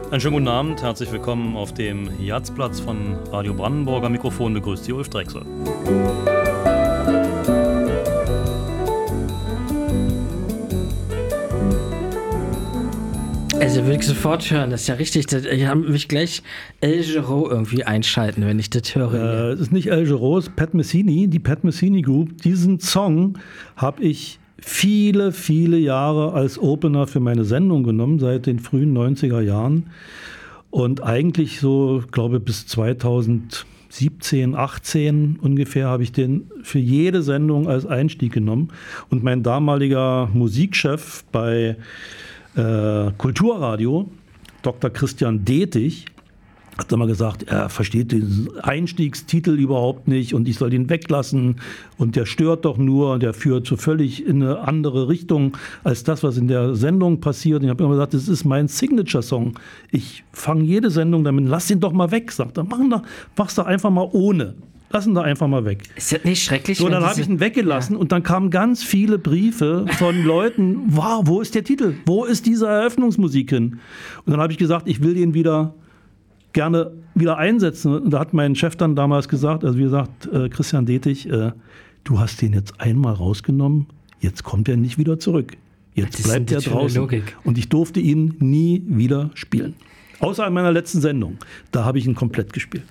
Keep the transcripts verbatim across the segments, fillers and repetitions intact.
Einen schönen guten Abend, herzlich willkommen auf dem Jatzplatz von Radio Brandenburg. Am Mikrofon begrüßt Sie Ulf Drechsel. Also will ich sofort hören, das ist ja richtig. Ich habe mich gleich El Giro irgendwie einschalten, wenn ich das höre. Äh, es ist nicht El Giro, es ist Pat Messini, die Pat Messini Group. Diesen Song habe ich viele, viele Jahre als Opener für meine Sendung genommen, seit den frühen neunziger Jahren. Und eigentlich so, glaube ich, bis zweitausendsiebzehn, achtzehn ungefähr habe ich den für jede Sendung als Einstieg genommen. Und mein damaliger Musikchef bei äh, Kulturradio, Doktor Christian Detig, hat immer gesagt, er versteht den Einstiegstitel überhaupt nicht und ich soll den weglassen und der stört doch nur und der führt so völlig in eine andere Richtung als das, was in der Sendung passiert. Und ich habe immer gesagt, das ist mein Signature-Song. Ich fange jede Sendung damit, lass den doch mal weg, sagt er. Mach doch, mach's doch einfach mal ohne. Lass ihn doch einfach mal weg. Ist das nicht schrecklich? So, dann habe ich ihn weggelassen ja. Und dann kamen ganz viele Briefe von Leuten, wow, wo ist der Titel? Wo ist diese Eröffnungsmusik hin? Und dann habe ich gesagt, ich will den wieder gerne wieder einsetzen. Und da hat mein Chef dann damals gesagt, also wie gesagt, äh, Christian Detig, äh, du hast den jetzt einmal rausgenommen, jetzt kommt er nicht wieder zurück. Jetzt bleibt er draußen. Und ich durfte ihn nie wieder spielen. Außer in meiner letzten Sendung. Da habe ich ihn komplett gespielt.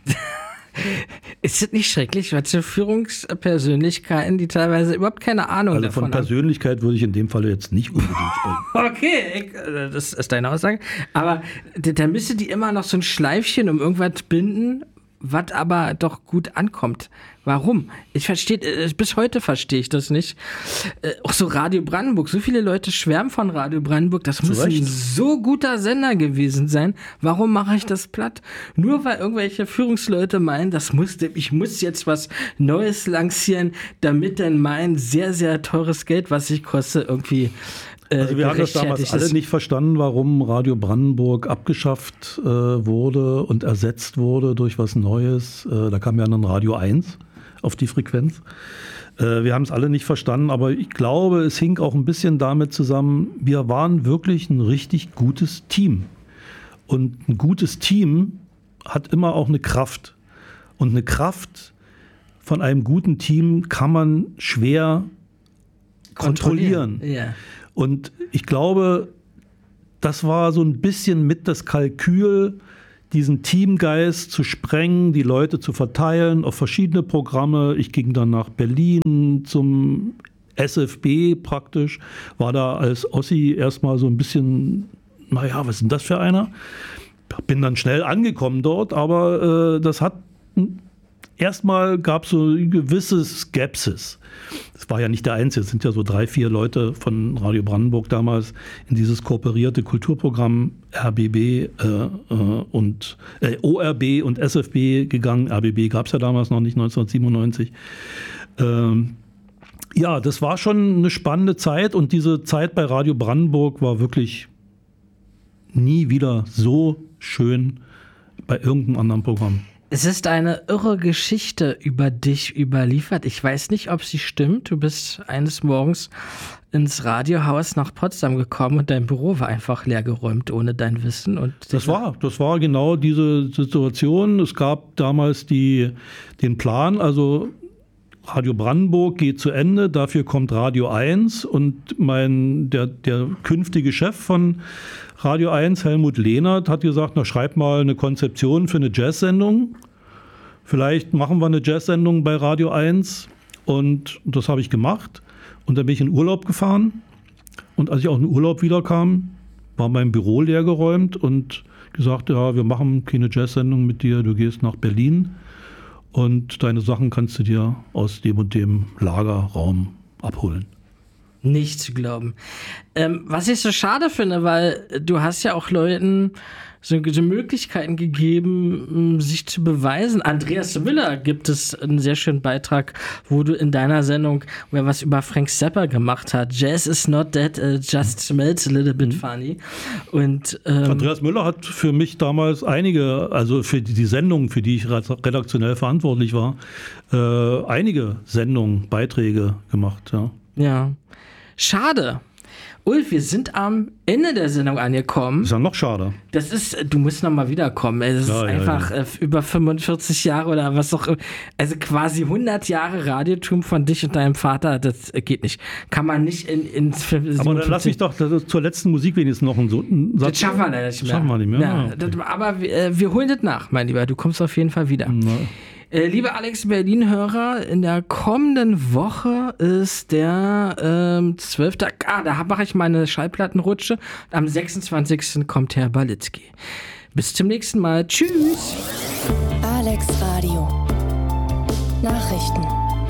Ist das nicht schrecklich, weil so Führungspersönlichkeiten, die teilweise überhaupt keine Ahnung also davon haben? Von Persönlichkeit würde ich in dem Falle jetzt nicht unbedingt sprechen. Okay, ich, das ist deine Aussage. Aber da müsste die immer noch so ein Schleifchen um irgendwas binden, was aber doch gut ankommt. Warum? Ich verstehe, bis heute verstehe ich das nicht. Äh, auch so Radio Brandenburg, so viele Leute schwärmen von Radio Brandenburg, das muss ein so guter Sender gewesen sein. Warum mache ich das platt? Nur weil irgendwelche Führungsleute meinen, das musste, ich muss jetzt was Neues lancieren, damit dann mein sehr, sehr teures Geld, was ich koste, irgendwie äh, Also wir haben das damals alle nicht verstanden, warum Radio Brandenburg abgeschafft äh, wurde und ersetzt wurde durch was Neues. Äh, da kam ja dann Radio eins auf die Frequenz. Äh, wir haben es alle nicht verstanden, aber ich glaube, es hing auch ein bisschen damit zusammen, wir waren wirklich ein richtig gutes Team. Und ein gutes Team hat immer auch eine Kraft. Und eine Kraft von einem guten Team kann man schwer kontrollieren. kontrollieren. Ja. Und ich glaube, das war so ein bisschen mit das Kalkül, diesen Teamgeist zu sprengen, die Leute zu verteilen auf verschiedene Programme. Ich ging dann nach Berlin zum S F B praktisch, war da als Ossi erstmal so ein bisschen, naja, was ist denn das für einer? Bin dann schnell angekommen dort, aber äh, das hat, erstmal gab es so eine gewisse Skepsis. Das war ja nicht der Einzige, es sind ja so drei, vier Leute von Radio Brandenburg damals in dieses kooperierte Kulturprogramm R B B äh, und äh, O R B und S F B gegangen. R B B gab es ja damals noch nicht, neunzehnhundertsiebenundneunzig. Ähm, ja, das war schon eine spannende Zeit und diese Zeit bei Radio Brandenburg war wirklich nie wieder so schön bei irgendeinem anderen Programm. Es ist eine irre Geschichte über dich überliefert. Ich weiß nicht, ob sie stimmt. Du bist eines Morgens ins Radiohaus nach Potsdam gekommen und dein Büro war einfach leergeräumt ohne dein Wissen. Und das war, das war genau diese Situation. Es gab damals die, den Plan, also Radio Brandenburg geht zu Ende, dafür kommt Radio eins und mein, der, der künftige Chef von Radio eins, Helmut Lehnert, hat gesagt, na schreib mal eine Konzeption für eine Jazz-Sendung. Vielleicht machen wir eine Jazz-Sendung bei Radio eins und das habe ich gemacht und dann bin ich in Urlaub gefahren und als ich auch in Urlaub wiederkam, war mein Büro leergeräumt und gesagt, ja, wir machen keine Jazz-Sendung mit dir, du gehst nach Berlin und deine Sachen kannst du dir aus dem und dem Lagerraum abholen. Nicht zu glauben. Ähm, was ich so schade finde, weil du hast ja auch Leuten so, so Möglichkeiten gegeben, sich zu beweisen. Andreas Müller gibt es einen sehr schönen Beitrag, wo du in deiner Sendung, wo er was über Frank Zappa gemacht hat. Jazz is not that, uh, just smells a little bit funny. Und, ähm, Andreas Müller hat für mich damals einige, also für die, die Sendungen, für die ich redaktionell verantwortlich war, äh, einige Sendungen, Beiträge gemacht. Ja. Ja. Schade. Ulf, wir sind am Ende der Sendung angekommen. Ist ja noch schade. Das ist, du musst noch mal wiederkommen. Es ist Ja, ja, einfach ja. äh, über fünfundvierzig Jahre oder was auch immer. Also quasi hundert Jahre Radiotum von dich und deinem Vater. Das äh, geht nicht. Kann man nicht in, in Aber dann lass mich doch das, zur letzten Musik wenigstens noch einen, so, einen Satz. Das schaffen wir leider nicht mehr. Schaffen wir nicht mehr. Ja, Ah, okay. das, aber äh, wir holen das nach, mein Lieber. Du kommst auf jeden Fall wieder. Na, Äh, liebe Alex Berlin-Hörer, in der kommenden Woche ist der ähm, zwölfte Ah, da mache ich meine Schallplattenrutsche. Am sechsundzwanzigsten kommt Herr Balitzky. Bis zum nächsten Mal. Tschüss. Alex Radio. Nachrichten.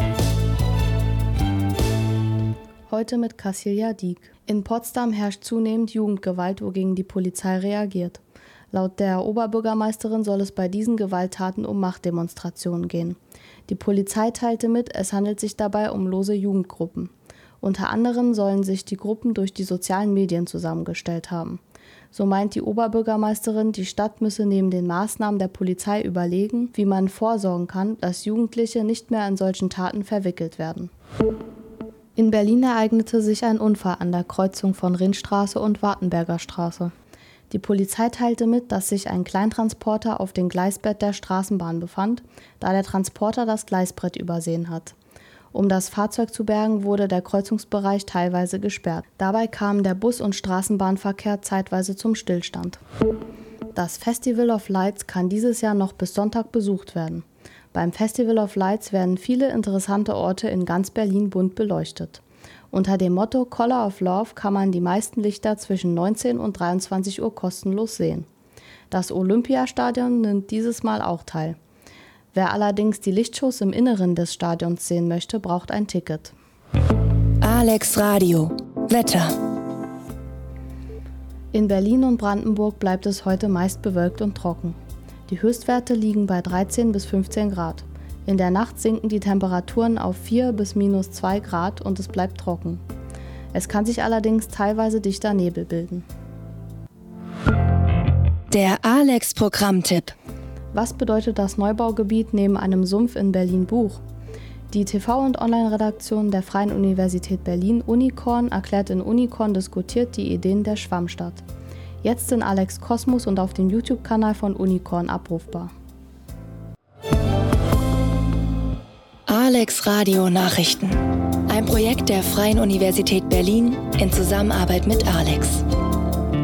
Heute mit Casilia Dieck. In Potsdam herrscht zunehmend Jugendgewalt, wogegen die Polizei reagiert. Laut der Oberbürgermeisterin soll es bei diesen Gewalttaten um Machtdemonstrationen gehen. Die Polizei teilte mit, es handelt sich dabei um lose Jugendgruppen. Unter anderem sollen sich die Gruppen durch die sozialen Medien zusammengestellt haben. So meint die Oberbürgermeisterin, die Stadt müsse neben den Maßnahmen der Polizei überlegen, wie man vorsorgen kann, dass Jugendliche nicht mehr in solchen Taten verwickelt werden. In Berlin ereignete sich ein Unfall an der Kreuzung von Rinnstraße und Wartenberger Straße. Die Polizei teilte mit, dass sich ein Kleintransporter auf dem Gleisbett der Straßenbahn befand, da der Transporter das Gleisbrett übersehen hat. Um das Fahrzeug zu bergen, wurde der Kreuzungsbereich teilweise gesperrt. Dabei kam der Bus- und Straßenbahnverkehr zeitweise zum Stillstand. Das Festival of Lights kann dieses Jahr noch bis Sonntag besucht werden. Beim Festival of Lights werden viele interessante Orte in ganz Berlin bunt beleuchtet. Unter dem Motto Color of Love kann man die meisten Lichter zwischen neunzehn und dreiundzwanzig Uhr kostenlos sehen. Das Olympiastadion nimmt dieses Mal auch teil. Wer allerdings die Lichtshows im Inneren des Stadions sehen möchte, braucht ein Ticket. Alex Radio. Wetter. In Berlin und Brandenburg bleibt es heute meist bewölkt und trocken. Die Höchstwerte liegen bei dreizehn bis fünfzehn Grad. In der Nacht sinken die Temperaturen auf vier bis minus zwei Grad und es bleibt trocken. Es kann sich allerdings teilweise dichter Nebel bilden. Der Alex-Programmtipp. Was bedeutet das Neubaugebiet neben einem Sumpf in Berlin-Buch? Die T V- und Online-Redaktion der Freien Universität Berlin, Unicorn, erklärt in Unicorn diskutiert die Ideen der Schwammstadt. Jetzt in Alex Kosmos und auf dem YouTube-Kanal von Unicorn abrufbar. Alex Radio Nachrichten. Ein Projekt der Freien Universität Berlin in Zusammenarbeit mit Alex.